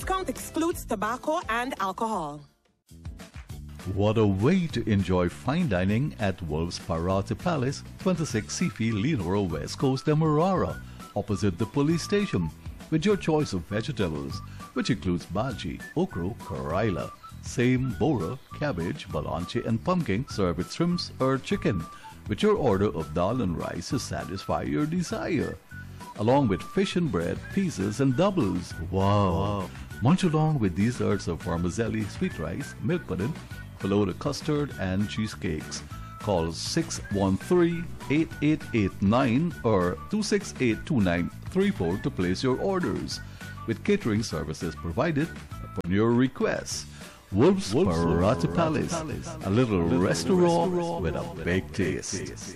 Discount excludes tobacco and alcohol. What a way to enjoy fine dining at Wolves Parate Palace, 26 Sifi, Lenora, West Coast, Demerara, opposite the police station, with your choice of vegetables, which includes bhaji, okra, karaila, same, bora, cabbage, balanche and pumpkin, served with shrimps or chicken, with your order of dal and rice to satisfy your desire, along with fish and bread, pizzas and doubles. Wow! Munch along with desserts of vermicelli, sweet rice, milk pudding, Pelota custard and cheesecakes. Call 613-8889 or 268-2934 to place your orders, with catering services provided upon your request. Wolves Parate Palace, a little restaurant with a big taste.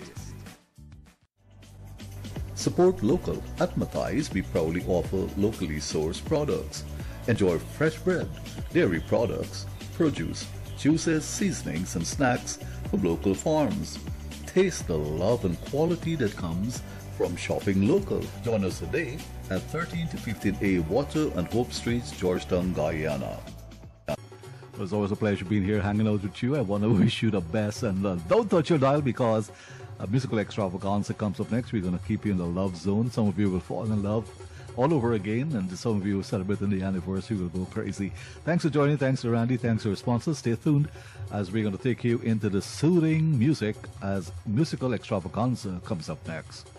Support local. At Mathais, we proudly offer locally sourced products. Enjoy fresh bread, dairy products, produce, juices, seasonings, and snacks from local farms. Taste the love and quality that comes from shopping local. Join us today at 13 to 15A Water and Hope Streets, Georgetown, Guyana. It's always a pleasure being here, hanging out with you. I want to wish you the best, and don't touch your dial because a musical extravaganza comes up next. We're going to keep you in the love zone. Some of you will fall in love all over again, and some of you celebrating the anniversary will go crazy. Thanks for joining. Thanks to Randy. Thanks to our sponsors. Stay tuned as we're going to take you into the soothing music as musical extravaganza comes up next.